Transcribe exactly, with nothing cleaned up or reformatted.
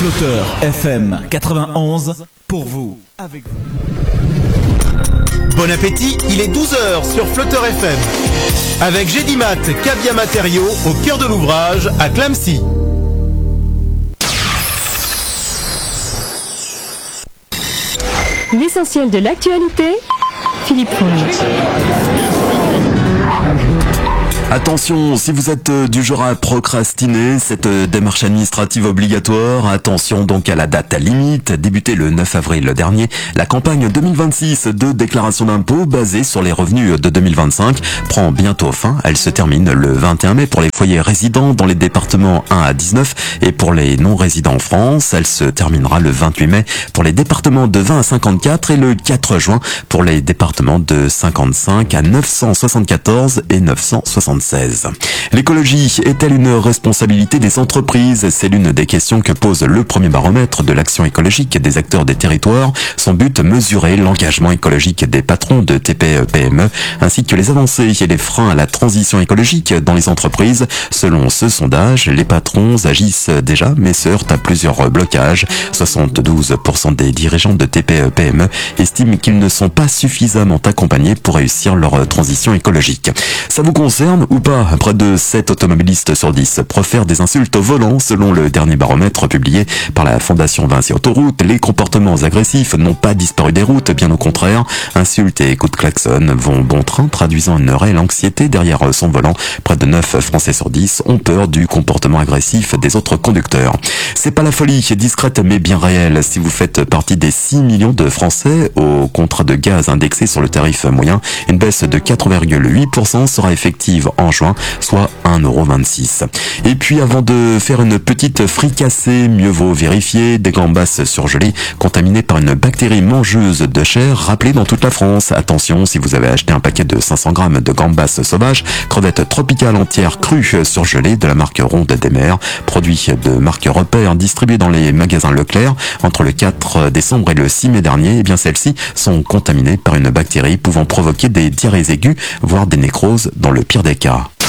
Flotteur F M quatre-vingt-onze pour vous, avec vous. Bon appétit, il est douze heures sur Flotteur F M. Avec Gédimat, Cabia Matériaux, au cœur de l'ouvrage, à Clamecy. L'essentiel de l'actualité, Philippe Fournier. Attention, si vous êtes du genre à procrastiner cette démarche administrative obligatoire, attention donc à la date limite. Débutée le neuf avril dernier, la campagne deux mille vingt-six de déclaration d'impôt basée sur les revenus de deux mille vingt-cinq prend bientôt fin. Elle se termine le vingt et un mai pour les foyers résidents dans les départements un à dix-neuf et pour les non-résidents en France. Elle se terminera le vingt-huit mai pour les départements de vingt à cinquante-quatre et le quatre juin pour les départements de cinquante-cinq à neuf cent soixante-quatorze et neuf cent soixante-seize. L'écologie est-elle une responsabilité des entreprises? C'est l'une des questions que pose le premier baromètre de l'action écologique des acteurs des territoires. Son but, mesurer l'engagement écologique des patrons de T P E P M E, ainsi que les avancées et les freins à la transition écologique dans les entreprises. Selon ce sondage, les patrons agissent déjà, mais se heurtent à plusieurs blocages. soixante-douze pour cent des dirigeants de T P E P M E estiment qu'ils ne sont pas suffisamment accompagnés pour réussir leur transition écologique. Ça vous concerne ou pas? Près de sept automobilistes sur dix profèrent des insultes au volant selon le dernier baromètre publié par la Fondation Vinci Autoroute. Les comportements agressifs n'ont pas disparu des routes, bien au contraire. Insultes et coups de klaxon vont bon train, traduisant une réelle anxiété derrière son volant. Près de neuf Français sur dix ont peur du comportement agressif des autres conducteurs. C'est pas la folie, discrète mais bien réelle. Si vous faites partie des six millions de Français au contrat de gaz indexé sur le tarif moyen, une baisse de quatre virgule huit pour cent sera effective en juin, soit un euro vingt-six. Et puis avant de faire une petite fricassée, mieux vaut vérifier. Des gambas surgelées contaminées par une bactérie mangeuse de chair rappelée dans toute la France. Attention, si vous avez acheté un paquet de cinq cents grammes de gambas sauvages, crevettes tropicales entières crues surgelées de la marque Ronde des Mers, produit de marque Repère distribué dans les magasins Leclerc entre le quatre décembre et le six mai dernier, et bien celles-ci sont contaminées par une bactérie pouvant provoquer des diarrhées aiguës, voire des nécroses dans le pire des cas.